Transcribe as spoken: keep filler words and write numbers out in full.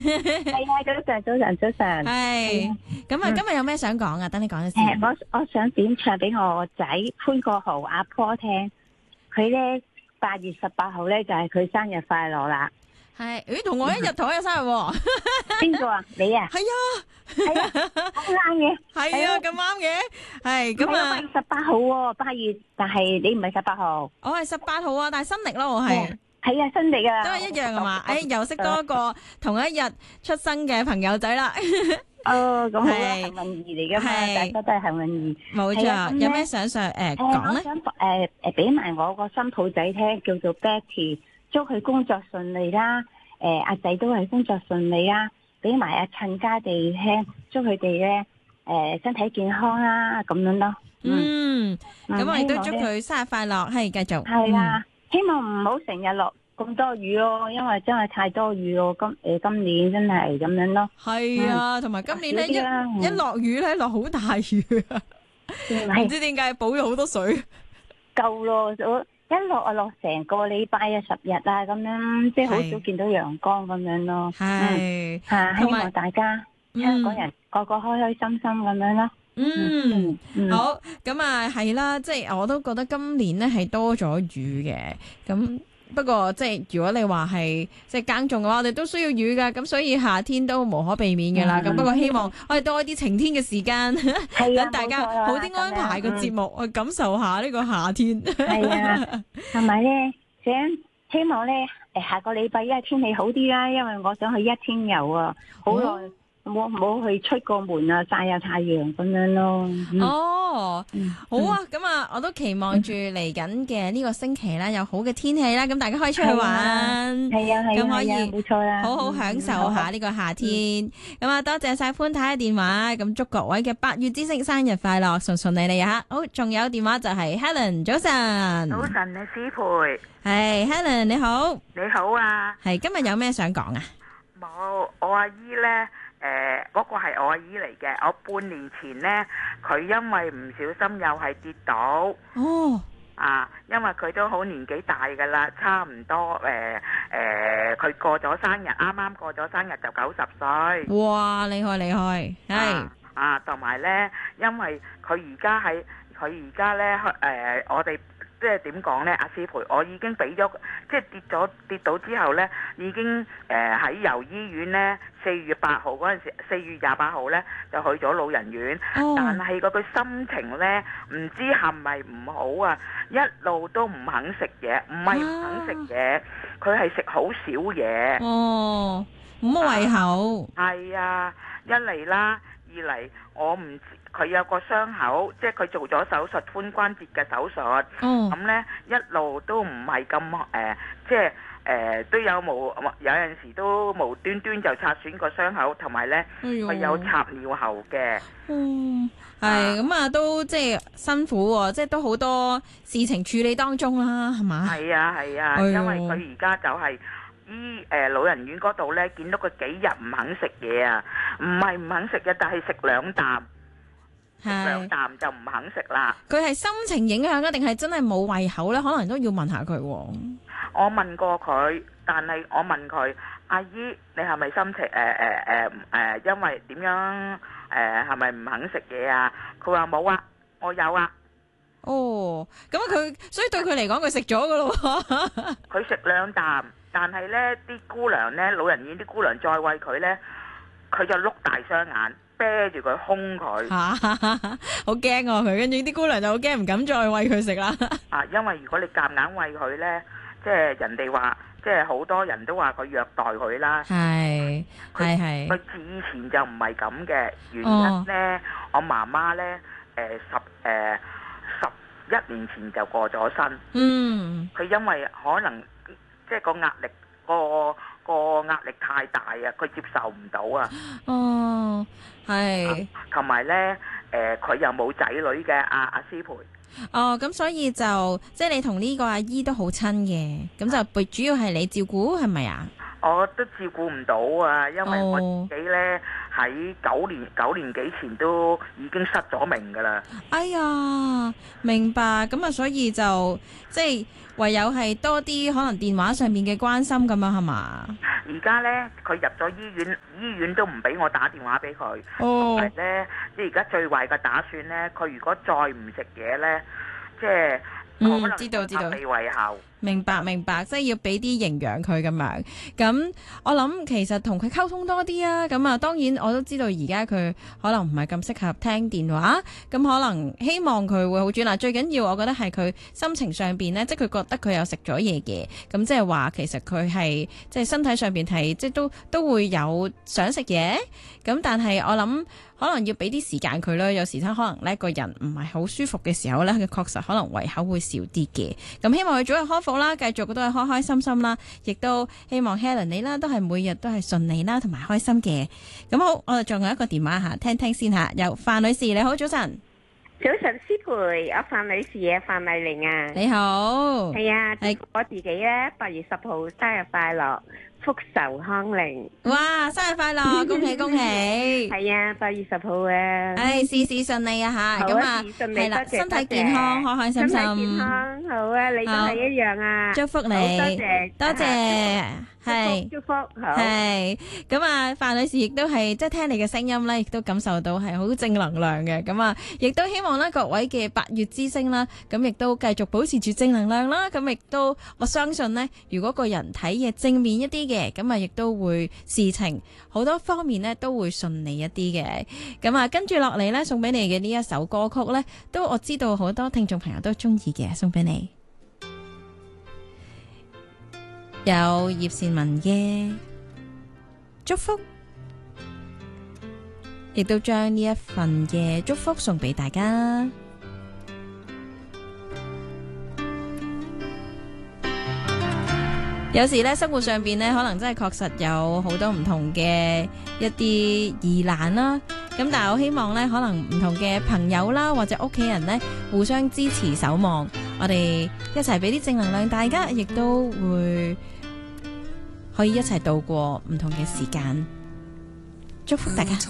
係啊，早晨，早晨，早晨。 係，咁啊，今日有咩想講啊？等你講咗誒， 先。 我我想點唱俾我個仔潘國豪阿婆聽。佢咧八月十八號咧就係佢生日快樂啦。 係，咦，同我一日同一日生日喎。 邊個啊？你啊？ 係啊， 係啊，好啱嘅。 係啊，咁啱嘅。係，咁啊， 八月十八號喎，八月，但係你唔係十八號。 我係十八號啊，但係新曆咯，我係。 係啊，新嚟噶。 都係一樣啊嘛。誒，又識多一個同一日出生嘅朋友仔啦。 哦，咁好啦，幸運兒嚟噶嘛，大家都係幸運兒。 冇錯，有咩想上誒講咧？ 我想誒誒俾埋我個新抱仔聽，叫做 Betty，祝佢工作順利啦。誒，阿仔都係工作順利啦。俾埋阿親家哋聽，祝佢哋咧誒身體健康啦，咁樣咯。 嗯，咁我亦都祝佢生日快樂，係繼續。 係啊，希望唔好成日落咁多雨咯，因為真係太多雨咯。今誒今年真係咁樣咯。 係啊，同埋今年咧一一落雨咧落好大雨啊，唔知點解補咗好多水。 夠咯，一落啊落成個禮拜啊十日啊咁樣，即係好少見到陽光咁樣咯。 係吓，希望大家香港人個個開開心心咁樣咯。 嗯，好，咁啊係啦，即係我都覺得今年咧係多咗雨嘅，咁不過即係如果你話係即係耕種嘅話，我哋都需要雨噶，咁所以夏天都無可避免嘅啦。咁不過希望我哋多一啲晴天嘅時間，等大家好啲安排個節目，去感受下呢個夏天。 係啊，同埋咧想希望咧誒下個禮拜一天氣好啲啦，因為我想去一天遊啊，好耐。冇冇去出過門啊，曬下太陽咁樣咯。 哦，好啊，咁啊，我都期望住嚟緊嘅呢個星期啦，有好嘅天氣啦，咁大家可以出去玩， 係啊係啊， 咁可以冇錯啦， 好好享受下呢個夏天。咁啊，多謝晒潘太嘅電話，咁祝各位嘅八月之星生日快樂，順順利利啊！好，仲有電話就係 Helen，早晨。 早晨啊，師培。 係 Helen，你好。 你好啊。 係今日有咩想講啊？ 冇，我阿姨咧。誒，嗰、呃那個係我阿姨嚟嘅。我半年前呢，佢因為唔小心又係跌倒。 哦。 啊，因為佢都好年紀大噶啦，差唔多誒誒，佢、呃、過咗生日，啱啱過咗生日就九十歲。 哇，厲害厲害，係。 啊，同埋呢，因為佢而家喺，佢而家呢，誒、呃，我哋。即係點講呢？阿師培，我已經俾咗，即係跌咗跌倒之後呢，已經誒喺由醫院呢，四月八號嗰陣時，四月廿八號呢，就去咗老人院。Oh. 但係個佢心情呢，唔知係咪唔好啊？一路都唔肯食嘢，唔係唔肯食嘢，佢係食好少嘢。 哦，冇乜胃口。 係啊，啊，一嚟啦，二嚟我唔。佢有個傷口，即係佢做咗手術，髖關節嘅手術。咁、oh. 呢，一路都唔係咁誒，即係誒、呃、都有無有陣時都無端端就擦損個傷口，同埋呢，佢、哎、有插尿喉嘅。 嗯，係咁啊，都即係辛苦喎，即係都好多事情處理當中啦，係嘛？ 係啊係啊， 哎、 因為佢而家就係醫誒老人院嗰度呢，見到佢幾日唔肯食嘢啊，唔係唔肯食嘅，但係食兩啖。食兩啖就唔肯食啦。 佢係心情影響啊，定係真係冇胃口咧？可能都要問下佢。我問過佢，但係我問佢阿姨，你係咪心情誒誒誒誒，因為點樣誒係咪唔肯食嘢啊？佢話冇啊，我有啊。 哦，咁佢所以對佢嚟講，佢食咗噶咯。 佢食兩啖，但係咧啲姑娘咧，老人院啲姑娘再餵佢咧，佢就碌大雙眼。啤住佢兇佢， 好驚啊佢，跟住啲姑娘就好驚，唔敢再餵佢食啦。 啊，因為如果你夾硬餵佢咧，即係人哋話，即係好多人都話佢虐待佢啦。 係係係。 佢以前就唔係咁嘅原因咧，哦、我媽媽咧，誒、呃、十誒十一年前就過咗身。嗯。佢因為可能即係個壓力個。個壓力太大啊，佢接受唔到啊。 哦，係。 同埋咧，誒、呃，佢又冇仔女嘅，阿阿師培。 哦，咁所以就即係你同呢個阿姨都好親嘅，咁就主要係你照顧係咪啊？ 我都照顧唔到啊，因為我自己咧喺九年九年幾前都已經失咗明噶啦。 哎呀，明白，咁啊，所以就即係唯有係多啲可能電話上面嘅關心咁樣係嘛？ 而家咧佢入咗醫院，醫院都唔俾我打電話俾佢。 哦， 係咧，即係而家最壞嘅打算咧，佢如果再唔食嘢咧，即係可能知道知道未胃口。 明白明白，即係要俾啲營養佢咁樣。咁我諗其實同佢溝通多啲啊。咁啊，當然我都知道而家佢可能唔係咁適合聽電話。咁可能希望佢會好轉啦。最緊要我覺得係佢心情上邊呢，即係佢覺得佢有食咗嘢嘅。咁即係話其實佢係即係身體上邊係即係都都會有想食嘢。咁但係我諗可能要俾啲時間佢啦。有時可能呢個人唔係好舒服嘅時候呢，佢確實可能胃口會少啲嘅。咁希望佢早日康復啦，繼續都係開開心心啦，亦都希望 Helen 你啦，都係每日都係順利啦，同埋開心嘅。咁好，我哋仲有一個電話吓，聽聽先吓。有范女士，你好，早晨。 早晨，師培，我范女士啊，范麗玲啊， 你好。 係啊，係我自己咧，八月十號生日快樂，福壽康寧。 哇，生日快樂，恭喜恭喜。 係啊，八月十號啊。 唉，事事順利啊吓，咁啊，係啦，身體健康，開開心心。 身體健康，好啊，你都係一樣啊。 祝福你， 多謝， 多謝。係祝福，好係咁啊！范女士亦都係即係聽你嘅聲音咧，亦都感受到係好正能量嘅。咁啊，亦都希望咧各位嘅八月之星啦，咁亦都繼續保持住正能量啦。咁亦都我相信呢，如果個人睇嘢正面一啲嘅，咁啊亦都會事情好多方面呢都會順利一啲嘅。咁啊，跟住落嚟呢，送俾你嘅呢一首歌曲呢，都我知道好多聽眾朋友都中意嘅，送俾你。有葉倩文嘅祝福，亦都將呢一份嘅祝福送俾大家。有時咧，生活上邊咧，可能真係確實有好多唔同嘅一啲疑難啦。咁但係我希望咧，可能唔同嘅朋友啦，或者屋企人咧，互相支持守望，我哋一齊俾啲正能量，大家亦都會可以一齊度過唔同嘅時間。祝福大家。